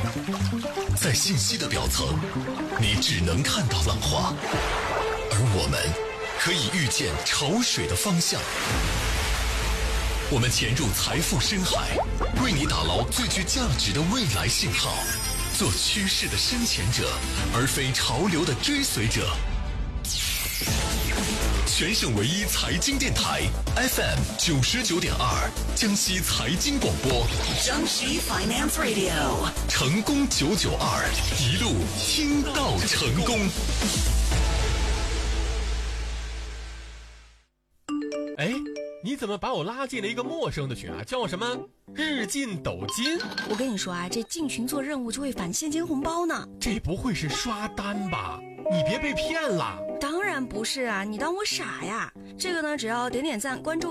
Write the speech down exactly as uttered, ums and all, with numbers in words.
在信息的表层，你只能看到浪花，而我们可以预见潮水的方向。我们潜入财富深海，为你打捞最具价值的未来信号，做趋势的深潜者，而非潮流的追随者。全省唯一财经电台 F M 九十九点二，江西财经广播， 江西 Finance Radio， 成功九九二，一路听到成功。 哎，你怎么把我拉进了一个陌生的群啊？叫什么日进斗金？ 我跟你说啊，这进群做任务就会返现金红包呢。 这不会是刷单吧？你别被骗了。 当然不是啊，你当我傻呀？这个呢，只要点点赞关注